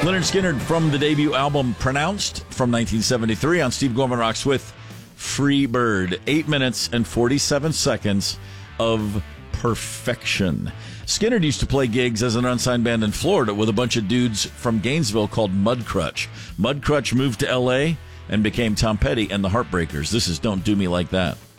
Leonard Skinner from the debut album Pronounced from 1973 on Steve Gorman Rocks with Free Bird. 8 minutes and 47 seconds of perfection. Skinner used to play gigs as an unsigned band in Florida with a bunch of dudes from Gainesville called Mudcrutch. Mudcrutch moved to L.A. and became Tom Petty and the Heartbreakers. This is Don't Do Me Like That.